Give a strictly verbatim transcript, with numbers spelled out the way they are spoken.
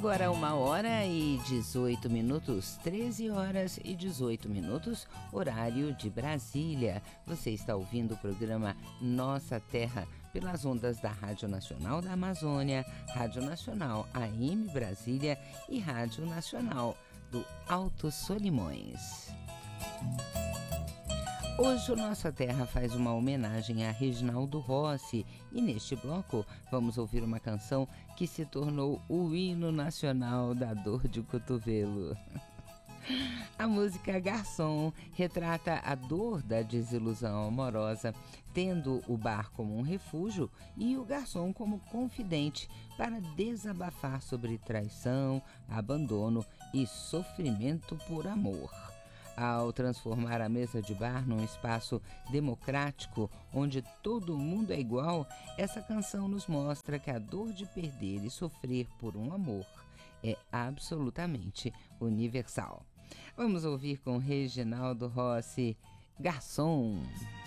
Agora uma hora e dezoito minutos, treze horas e dezoito minutos, horário de Brasília. Você está ouvindo o programa Nossa Terra pelas ondas da Rádio Nacional da Amazônia, Rádio Nacional A M Brasília e Rádio Nacional do Alto Solimões. Hoje o Nossa Terra faz uma homenagem a Reginaldo Rossi e neste bloco vamos ouvir uma canção que se tornou o hino nacional da dor de cotovelo. A música Garçom retrata a dor da desilusão amorosa, tendo o bar como um refúgio e o garçom como confidente para desabafar sobre traição, abandono e sofrimento por amor. Ao transformar a mesa de bar num espaço democrático onde todo mundo é igual, essa canção nos mostra que a dor de perder e sofrer por um amor é absolutamente universal. Vamos ouvir com Reginaldo Rossi, Garçom.